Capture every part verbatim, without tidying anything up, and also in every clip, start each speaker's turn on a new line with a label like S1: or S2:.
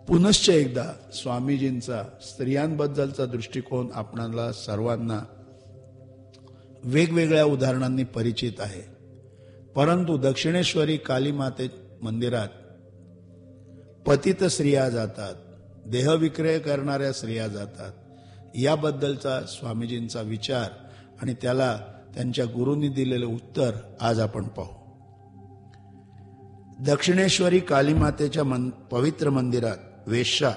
S1: पुनश्च एकदा स्वामीजींचा स्त्रियांबद्दलचा दृष्टिकोन आपणाला सर्वांना वेगवेगळ्या उदाहरणांनी परिचित आहे. परंतु दक्षिणेश्वरी काली माते मंदिरात पतित स्त्रिया जातात, देहविक्रय करणाऱ्या स्त्रिया जातात, याबद्दलचा स्वामीजींचा विचार आणि त्याला त्यांच्या गुरूंनी दिलेले उत्तर आज आपण पाहू. दक्षिणेश्वरी काली मातेच्या मन, पवित्र मंदिरात वेश्या,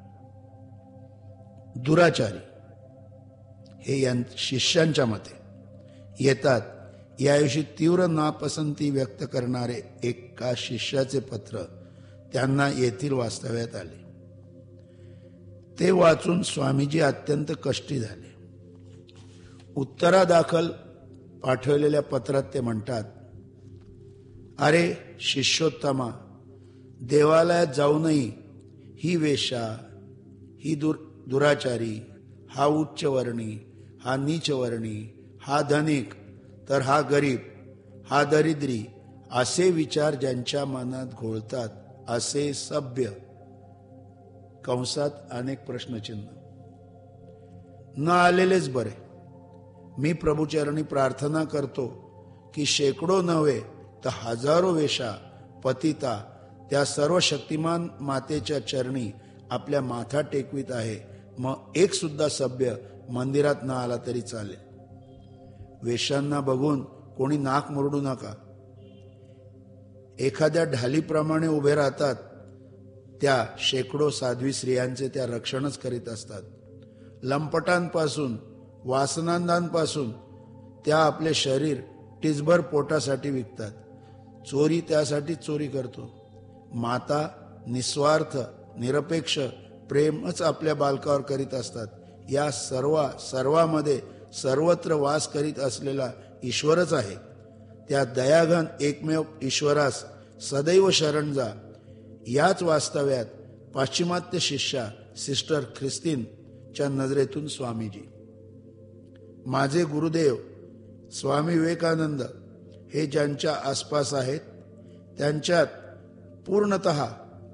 S1: दुराचारी हे या शिष्यांच्या मते येतात. याविषयी तीव्र नापसंती व्यक्त करणारे एका शिष्याचे पत्र त्यांना येथील वास्तव्यात आले. ते वाचून स्वामीजी अत्यंत कष्टी झाले. उत्तरादाखल पाठवलेल्या पत्रात ते म्हणतात, अरे शिष्योत्तमा, देवालयात जाऊनही ही वेश्या, ही दुर दुराचारी, हा उच्चवर्णी, हा नीचवर्णी, हा धनिक, तर हा गरीब, हा दरिद्री, असे विचार ज्यांच्या मनात घोळतात, असे सभ्य कंसात अनेक प्रश्नचिन्ह न आलेलेच बरे. मी प्रभुचरणी प्रार्थना करतो की शेकडो नव्हे तर हजारो वेशा पतिता त्या सर्व शक्तिमान मातेच्या चरणी आपल्या माथा टेकवीत आहे. मग एक सुद्धा सभ्य मंदिरात न आला तरी चालेल. वेश्यांना बघून कोणी नाक मुरडू नका. एखाद्या ढालीप्रमाणे उभे राहतात त्या शेकडो साध्वी स्त्रियांचे त्या रक्षणच करीत असतात. लंपटांपासून, वासनांपासून त्या आपले शरीर टिचभर पोटासाठी विकतात. चोरी त्यासाठी चोरी करतो. माता निस्वार्थ निरपेक्ष प्रेमच आपल्या बालकावर करीत असतात. या सर्व सर्वामध्ये सर्वत्र वास करीत असलेला ईश्वरच आहे. त्या दयाघन एकमेव ईश्वरास सदैव शरण जा. याच वास्तव्यात पाश्चिमात्य शिष्या सिस्टर ख्रिस्तीनच्या नजरेतून स्वामीजी, माझे गुरुदेव स्वामी विवेकानंद हे ज्यांच्या आसपास आहेत त्यांच्यात पूर्णतः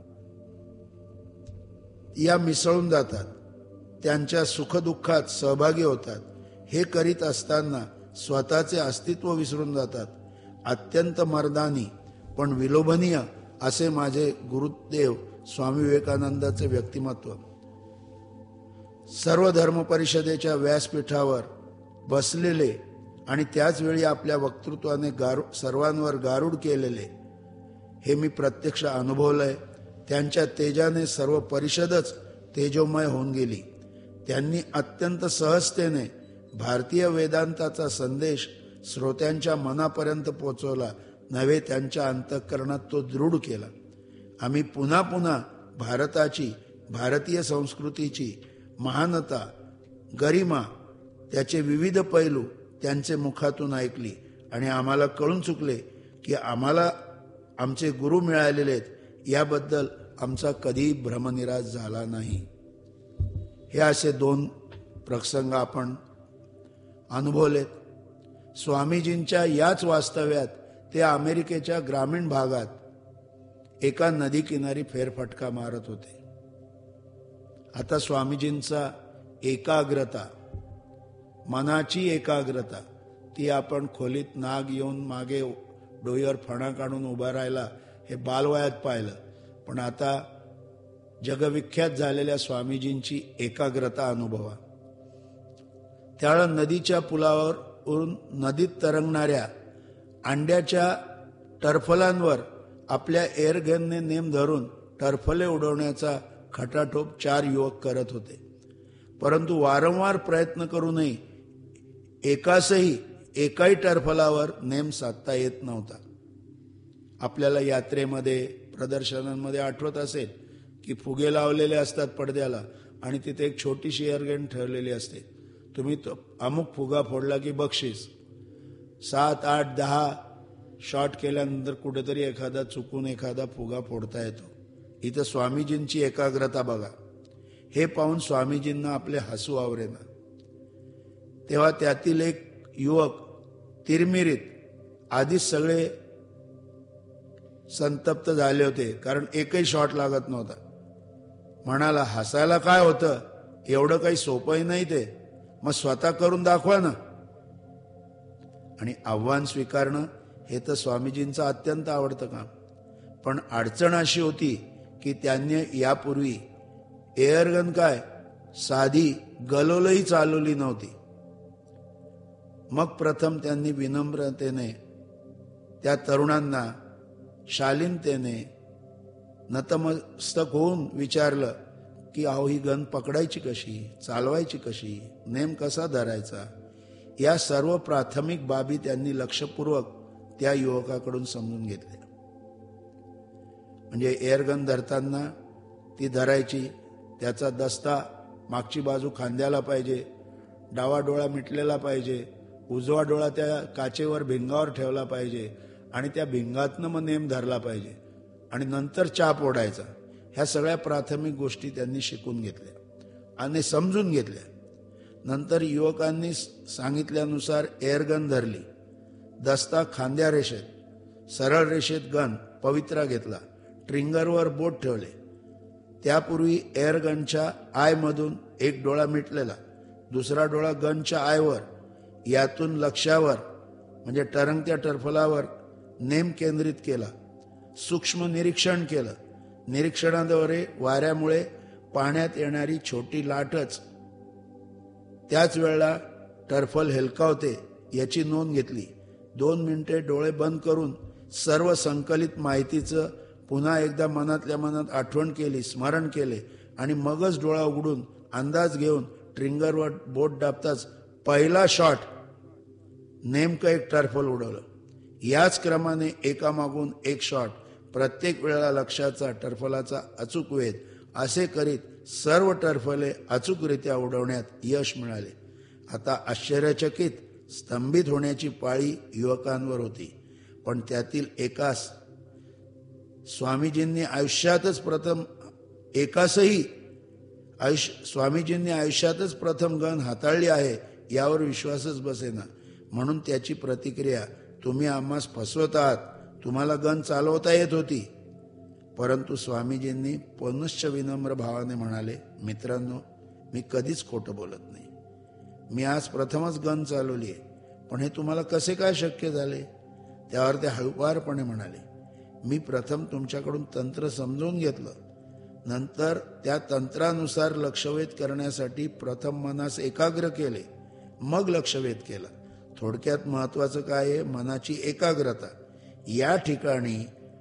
S1: या मिसळून जातात, त्यांच्या सुखदुःखात सहभागी होतात. हे करीत असताना स्वतःचे अस्तित्व विसरून जातात. अत्यंत मर्दानी पण विलोभनीय असे माझे गुरुदेव स्वामी विवेकानंदाचे व्यक्तिमत्व. सर्व धर्म परिषदेच्या व्यासपीठावर बसलेले आणि त्याच वेळी आपल्या वक्तृत्वाने गारू सर्वांवर गारूड केलेले हे मी प्रत्यक्ष अनुभवलंय. त्यांच्या तेजाने सर्व परिषदच तेजोमय होऊन गेली. त्यांनी अत्यंत सहजतेने भारतीय वेदांताचा संदेश श्रोत्यांच्या मनापर्यंत पोचवला नव्हे, त्यांच्या अंतःकरणात तो दृढ केला. आम्ही पुन्हा पुन्हा भारताची, भारतीय संस्कृतीची महानता, गरिमा, त्याचे विविध पैलू त्यांचे मुखातून ऐकली आणि आम्हाला कळून चुकले की आम्हाला आमचे गुरु मिळालेले आहेत याबद्दल आमचा कधीही भ्रमनिराश झाला नाही. हे असे दोन प्रसंग आपण अनुभवलेत. स्वामीजींच्या याच वास्तव्यात ते अमेरिकेच्या ग्रामीण भागात एका नदी किनारी फेरफटका मारत होते. आता स्वामीजींचा एकाग्रता, मनाची एकाग्रता, ती आपण खोलीत नाग येऊन मागे डोईवर फणा काढून उभा राहिला हे बालवयात पाहिलं. पण आता जगविख्यात झालेल्या स्वामीजींची एकाग्रता अनुभवा. त्यावेळेला नदीच्या पुलावर वरून नदीत तरंगणाऱ्या अंड्याच्या टरफलांवर आपल्या एअरगनने नेम धरून टरफले उडवण्याचा खटाटोप चार युवक करत होते. परंतु वारंवार प्रयत्न करूनही एकासही एकाही टरफलावर नेम साधता येत नव्हता. आपल्याला यात्रेमध्ये, प्रदर्शनांमध्ये आठवत असेल की फुगे लावलेले असतात पडद्याला आणि तिथे एक छोटीशी एअरगन ठेवलेली असते. तुम्ही तो अमुक फुगा फोडला की बक्षीस. सात आठ दहा शॉट केल्यानंतर कुठेतरी एखादा चुकून एखादा फुगा फोडता येतो. इथं स्वामीजींची एकाग्रता बघा. हे पाहून स्वामीजींना आपले हसू आवरेना. तेव्हा त्यातील एक युवक तिरमिरीत, आधीच सगळे संतप्त झाले होते कारण एकही शॉट लागत नव्हता. म्हणाला, हसायला काय होतं, एवढं काही सोपंही नाही ते, मग स्वतः करून दाखवा ना. आणि आव्हान स्वीकारणं हे तर स्वामीजींचं अत्यंत आवडतं काम. पण अडचण अशी होती की त्यांनी यापूर्वी एअरगन काय साधी गलोलही चालवली नव्हती. मग प्रथम त्यांनी विनम्रतेने त्या तरुणांना शालीनतेने नतमस्तक होऊन विचारलं की अहो ही गन पकडायची कशी, चालवायची कशी, नेम कसा धरायचा, या सर्व प्राथमिक बाबी त्यांनी लक्षपूर्वक त्या युवकाकडून समजून घेतल्या. म्हणजे एअरगन धरताना ती धरायची, त्याचा दस्ता मागची बाजू खांद्याला पाहिजे, डावा डोळा मिटलेला पाहिजे, उजवा डोळा त्या काचेवर भिंगावर ठेवला पाहिजे आणि त्या भिंगातनं मग नेम धरला पाहिजे आणि नंतर चाप ओढायचा. ह्या सगळ्या प्राथमिक गोष्टी त्यांनी शिकून घेतल्या आणि समजून घेतल्या. नंतर युवकांनी सांगितल्यानुसार एअरगन धरली, दस्ता खांद्या रेषेत, सरळ रेषेत गन पवित्रा घेतला, ट्रिंगरवर बोट ठेवले. त्यापूर्वी एअरगनच्या आयमधून एक डोळा मिटलेला, दुसरा डोळा गनच्या आयवर, यातून लक्ष्यावर म्हणजे टरंगत्या टरफलावर नेम केंद्रित केला. सूक्ष्म निरीक्षण केलं. निरीक्षणाद्वारे वाऱ्यामुळे पाण्यात येणारी छोटी लाटच त्याच वेळेला टरफल हेलकावते याची नोंद घेतली. दोन मिनिटे डोळे बंद करून सर्व संकलित माहितीचं पुन्हा एकदा मनातल्या मनात आठवण केली, स्मरण केले आणि मगच डोळा उघडून अंदाज घेऊन ट्रिंगरवर बोट दाबताच पहिला शॉट नेमकं एक टर्फल उडवलं. याच क्रमाने एकामागून एक शॉट, प्रत्येक वेळेला लक्ष्याचा टर्फलाचा अचूक वेध, असे करीत सर्व टर्फले अचूकरित्या उडवण्यात यश मिळाले. आता आश्चर्यचकित स्तंभित होण्याची पाळी युवकांवर होती. पण त्यातील एकास स्वामीजींनी आयुष्यातच प्रथम एकासही आयुष्य स्वामीजींनी आयुष्यातच प्रथम गन हाताळली आहे यावर विश्वासच बसेना. म्हणून त्याची प्रतिक्रिया, तुम्ही आम्हास फसवत आहात, तुम्हाला गन चालवता येत होती. परंतु स्वामीजींनी पुनश्च विनम्र भावाने म्हणाले, मित्रांनो, मी कधीच खोटं बोलत नाही. मी आज प्रथमच गन चालवली आहे, पण हे तुम्हाला कसे काय शक्य झाले? त्यावर ते हळुवारपणे म्हणाले, मी प्रथम तुमच्याकडून तंत्र समजून घेतलं, नंतर त्या तंत्रानुसार लक्षवेध करण्यासाठी प्रथम मनास एकाग्र केले, मग लक्षवेध केला. थोडक्यात महत्वाचं काय आहे? मनाची एकाग्रता. या ठिकाणी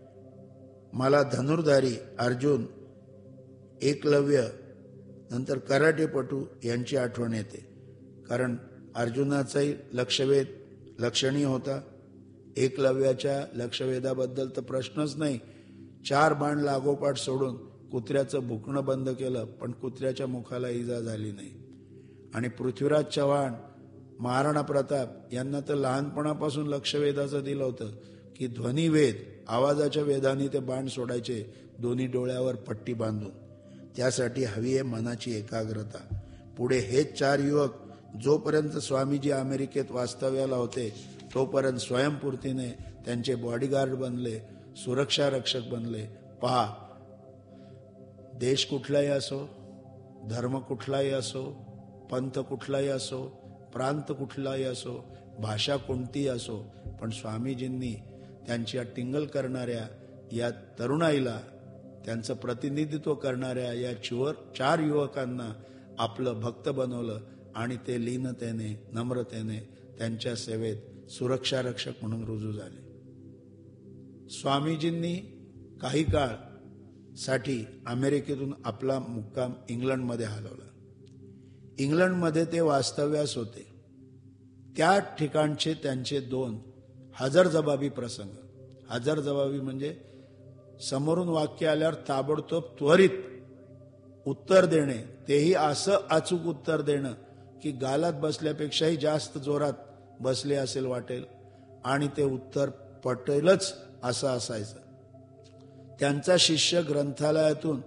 S1: मला धनुर्धारी अर्जुन, एकलव्य, नंतर कराटेपटू यांची आठवण येते. कारण अर्जुनाचाही लक्षवेध लक्षणीय होता. एकलव्याच्या लक्षवेधाबद्दल तर प्रश्नच नाही. चार बाण लागोपाठ सोडून कुत्र्याचं भुकणं बंद केलं, पण कुत्र्याच्या मुखाला इजा झाली नाही. आणि पृथ्वीराज चव्हाण, महाराणा प्रताप यांना तर लहानपणापासून लक्षवेधाचं दिलं होतं की ध्वनिवेद, आवाजाच्या वेधाने ते बाण सोडायचे, दोन्ही डोळ्यावर पट्टी बांधून. त्यासाठी हवी आहे मनाची एकाग्रता. पुढे हेच चार युवक जोपर्यंत स्वामीजी अमेरिकेत वास्तव्याला होते तोपर्यंत स्वयंपूर्तीने त्यांचे बॉडीगार्ड बनले, सुरक्षा रक्षक बनले. पहा, देश कुठलाही असो, धर्म कुठलाही असो, पंथ कुठलाही असो, प्रांत कुठलाही असो, भाषा कोणतीही असो, पण स्वामीजींनी त्यांची टिंगल करणाऱ्या या तरुणाईला, त्यांचं प्रतिनिधित्व करणाऱ्या या चुवर चार युवकांना आपलं भक्त बनवलं आणि ते लीनतेने, नम्रतेने त्यांच्या सेवेत सुरक्षा रक्षक म्हणून रुजू झाले. स्वामीजींनी काही काळ साठी अमेरिकेतून आपला मुक्काम इंग्लंडमध्ये हलवला. इंग्लंडमध्ये ते वास्तव्यास होते. त्या ठिकाणचे त्यांचे दोन हजरजबाबी प्रसंग. हजरजबाबी म्हणजे समोरून वाक्य आल्यावर ताबडतोब त्वरित उत्तर देणे, तेही असं अचूक उत्तर देणं की गालात बसल्यापेक्षाही जास्त जोरात बसले असेल वाटेल आणि ते उत्तर पटेलच असं असायचं. त्यांचा शिष्य ग्रंथालयातून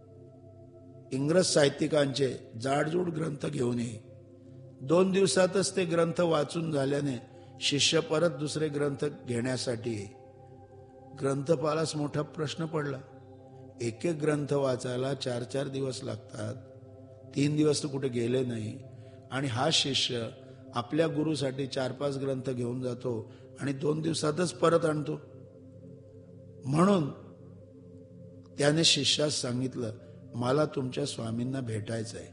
S1: इंग्रज साहित्यिकांचे जाडजूड ग्रंथ घेऊन येई. दोन दिवसातच ते ग्रंथ वाचून झाल्याने शिष्य परत दुसरे ग्रंथ घेण्यासाठी येई. ग्रंथपालास मोठा प्रश्न पडला. एक एक ग्रंथ वाचायला चार चार दिवस लागतात. तीन दिवस तर कुठे गेले नाही. आणि हा शिष्य आपल्या गुरुसाठी चार पाच ग्रंथ घेऊन जातो आणि दोन दिवसातच परत आणतो. म्हणून त्याने शिष्यास सांगितलं, मला तुमच्या स्वामींना भेटायचं आहे,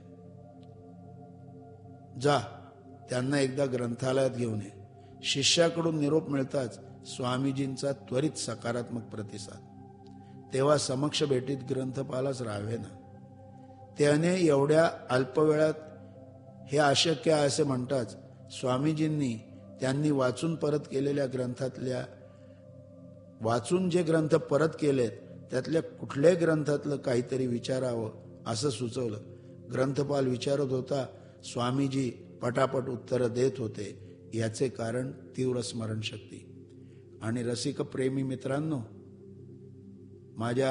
S1: जा त्यांना एकदा ग्रंथालयात घेऊन ये. शिष्याकडून निरोप मिळताच स्वामीजींचा त्वरित सकारात्मक प्रतिसाद. तेव्हा समक्ष भेटीत ग्रंथपालाच राहावेना. त्याने एवढ्या अल्पवेळात हे अशक्य आहे असे म्हणताच स्वामीजींनी त्यांनी वाचून परत केलेल्या ग्रंथातल्या वाचून जे ग्रंथ परत केलेत त्यातल्या कुठल्याही ग्रंथातलं काहीतरी विचारावं असं सुचवलं. ग्रंथपाल विचारत होता, स्वामीजी पटापट उत्तरं देत होते. याचे कारण तीव्र स्मरणशक्ती. आणि रसिक प्रेमी मित्रांनो, माझ्या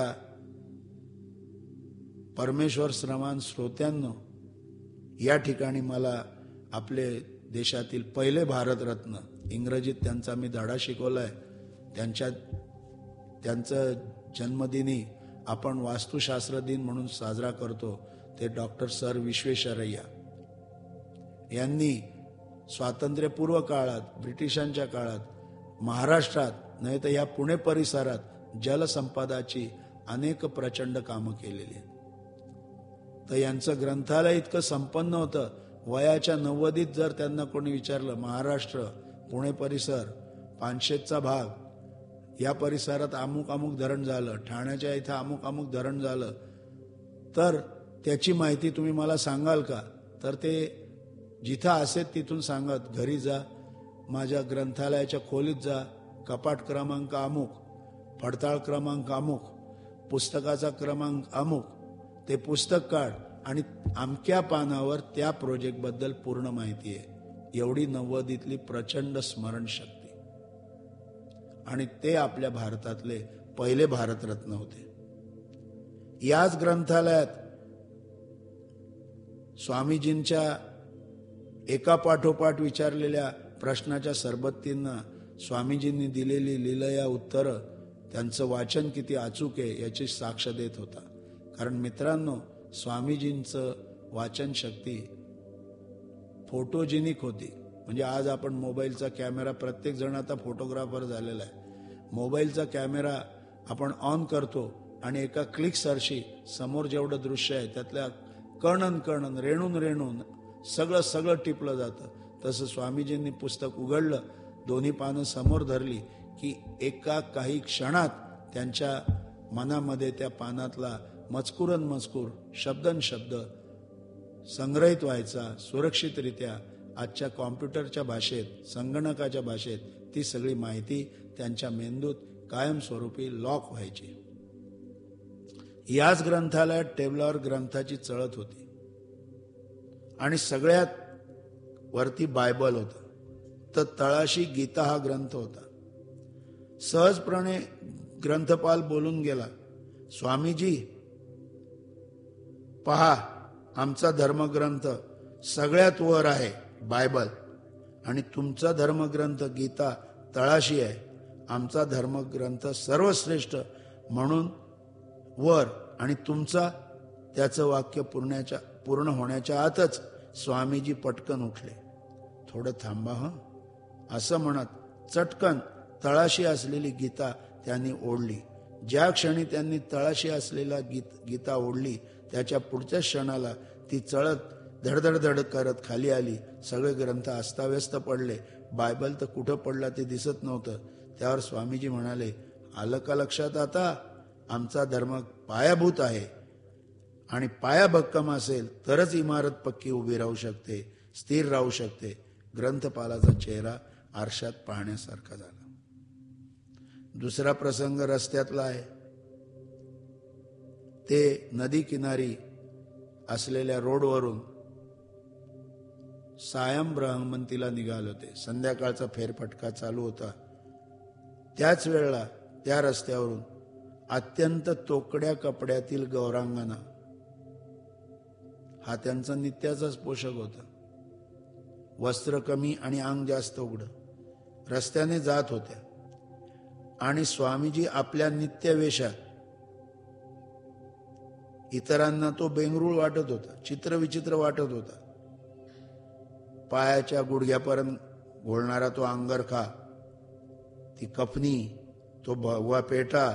S1: परमेश्वर श्रवण श्रोत्यांनो, या ठिकाणी मला आपले देशातील पहिले भारतरत्न, इंग्रजीत त्यांचा मी धडा शिकवलाय, त्यांच्या त्यांचं जन्मदिनी आपण वास्तुशास्त्र दिन म्हणून साजरा करतो, ते डॉक्टर सर विश्वेश्वरय्या यांनी स्वातंत्र्यपूर्व काळात ब्रिटिशांच्या काळात महाराष्ट्रात नाही तर या पुणे परिसरात जलसंपदाची अनेक प्रचंड कामं केलेली आहेत. तर यांचं ग्रंथालय इतकं संपन्न होतं, वयाच्या नव्वदीत जर त्यांना कोणी विचारलं महाराष्ट्र पुणे परिसर पानशेतचा भाग या परिसरात अमुक अमुक धरण झालं, ठाण्याच्या इथं अमुक अमुक धरण झालं, तर त्याची माहिती तुम्ही मला सांगाल का? तर ते जिथं असेल तिथून सांगत, घरी जा, माझ्या ग्रंथालयाच्या खोलीत जा, कपाट क्रमांक अमुक, पडताळ क्रमांक अमुक, पुस्तकाचा क्रमांक अमुक, ते पुस्तक काढ आणि अमक्या पानावर त्या प्रोजेक्टबद्दल पूर्ण माहिती आहे. एवढी नव्वदीतली प्रचंड स्मरणशक्ती. आणि ते आपल्या भारतातले पहिले भारतरत्न होते. याच ग्रंथालयात स्वामीजींच्या एका पाठोपाठ विचारलेल्या प्रश्नाच्या सरबत्तींना स्वामीजींनी दिलेली लीलया उत्तरं, त्यांचं वाचन किती अचूक आहे याची साक्ष देत होता. कारण मित्रांनो, स्वामीजींचं वाचन शक्ती फोटोजेनिक होती. म्हणजे आज आपण मोबाईलचा कॅमेरा, प्रत्येक जण आता फोटोग्राफर झालेला आहे. मोबाईलचा कॅमेरा आपण ऑन करतो आणि एका क्लिक सरशी समोर जेवढं दृश्य आहे त्यातल्या कणन कणन रेणून रेणून सगळं सगळं टिपलं जातं. तसं स्वामीजींनी पुस्तक उघडलं, दोन्ही पानं समोर धरली की एका काही क्षणात त्यांच्या मनामध्ये त्या पानातला मजकूरन मजकूर, शब्दन शब्द संग्रहित व्हायचा सुरक्षितरित्या. आजच्या कॉम्प्युटरच्या भाषेत, संगणकाच्या भाषेत ती सगळी माहिती त्यांच्या मेंदूत कायमस्वरूपी लॉक व्हायची. याच ग्रंथालयात टेबलावर ग्रंथाची चळत होती आणि सगळ्यात वरती बायबल होतं. तर तळाशी गीता हा ग्रंथ होता. सहजपणे ग्रंथपाल बोलून गेला, स्वामीजी पहा, आमचा धर्मग्रंथ सगळ्यात वर आहे बायबल, आणि तुमचा धर्मग्रंथ गीता तळाशी आहे. आमचा धर्मग्रंथ सर्वश्रेष्ठ म्हणून वर, आणि तुमचा, त्याचं वाक्य पूर्णाच्या पूर्ण होण्याच्या आतच स्वामीजी पटकन उठले. थोडं थांबा हं, असं म्हणत चटकन तळाशी असलेली गीता त्यांनी ओढली. ज्या क्षणी त्यांनी तळाशी असलेला गीत गीता ओढली त्याच्या पुढच्या क्षणाला ती चळत धडधड धड करत खाली आली. सगळे ग्रंथ अस्ताव्यस्त पडले. बायबल तर कुठं पडला ते दिसत नव्हतं. त्यावर स्वामीजी म्हणाले, आलं का लक्षात आता? आमचा धर्म पायाभूत आहे आणि पाया भक्कम असेल तरच इमारत पक्की उभी राहू शकते, स्थिर राहू शकते. ग्रंथपालाचा चेहरा आरशात पाहण्यासारखा झाला. दुसरा प्रसंग रस्त्यातला आहे. ते नदी किनारी असलेल्या रोडवरून सायं ब्रह्मंतीला निघाले होते. संध्याकाळचा फेरफटका चालू होता. त्याच वेळेला त्या रस्त्यावरून अत्यंत तोकड्या कपड्यातील गौरांगना, हा त्यांचा नित्याचाच पोषक होता, वस्त्र कमी आणि अंग जास्त उघडं, रस्त्याने जात होत्या. आणि स्वामीजी आपल्या नित्य वेशात इतरांना तो बेंगरूळ वाटत होता, चित्रविचित्र वाटत होता. पायाच्या गुडघ्यापर्यंत घोळणारा तो अंगरखा, ती कफनी, तो भगवा पेटा,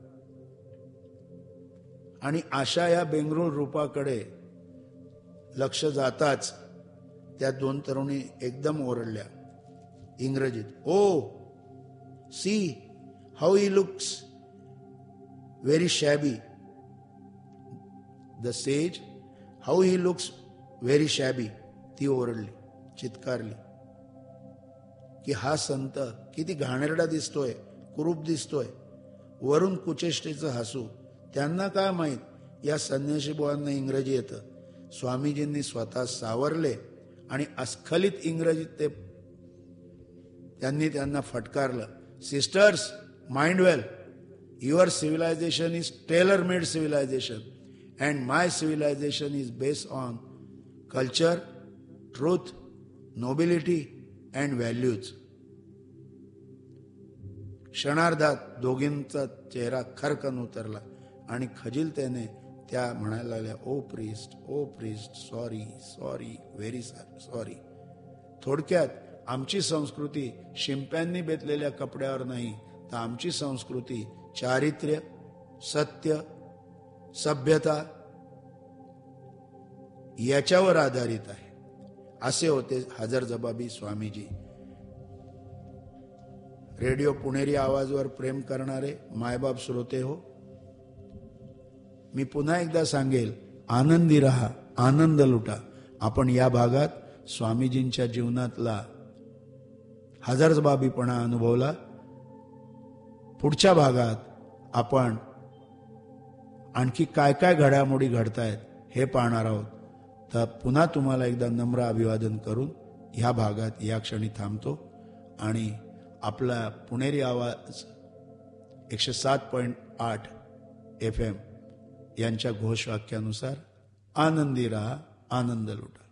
S1: आणि अशा या बेंगरूळ रूपाकडे लक्ष जाताच त्या दोन तरुणी एकदम ओरडल्या इंग्रजीत, ओ C how he looks very शॅबी. The sage, how he looks very शॅबी. ती ओरडली, चित्कारली की हा संत किती घाणेरडा दिसतोय, कुरूप दिसतोय. वरून कुचेष्टेचं हसू. त्यांना काय माहित या संन्यासी बुवांना इंग्रजी येतं. स्वामीजींनी स्वतः सावरले आणि अस्खलित इंग्रजीत ते त्यांनी त्यांना फटकारलं. Sisters, mind well, your civilisation is tailor made civilisation and my civilisation is based on culture, truth, nobility and values. क्षणार्धात दोघींचा चेहरा खरकन उतरला आणि खजीलतेने त्या म्हणायला लागल्या, ओ प्रिस्ट, ओ priest, sorry sorry very sorry. थोडक्यात आमची संस्कृती शिंप्यांनी बेतलेल्या कपड्यावर नाही, तर आमची संस्कृती चारित्र्य, सत्य, सभ्यता याच्यावर आधारित आहे. असे होते हजरजबाबी स्वामीजी. रेडिओ पुणेरी आवाजवर प्रेम करणारे मायबाप श्रोते हो, मी पुन्हा एकदा सांगेल, आनंदी रहा, आनंद लुटा. आपण या भागात स्वामीजींच्या जीवनातला हजरजबाबीपणा अनुभवला. पुढच्या भागात आपण आणखी काय काय घडामोडी घडतायत हे पाहणार आहोत. तर पुन्हा तुम्हाला एकदा नम्र अभिवादन करून ह्या भागात या क्षणी थांबतो आणि आपला पुणेरी आवाज एकशे सात पॉईंट आठ एफ एम यांच्या घोषवाक्यानुसार आनंदी रहा, आनंद लुटा.